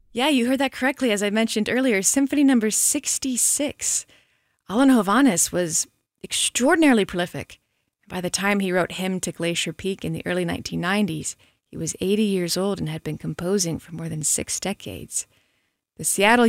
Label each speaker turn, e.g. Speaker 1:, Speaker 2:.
Speaker 1: Yeah, you heard that correctly. As I mentioned earlier, Symphony Number 66. Alan Hovhaness was extraordinarily prolific. By the time he wrote Hymn to Glacier Peak in the early 1990s, he was 80 years old and had been composing for more than 6 decades. The Seattle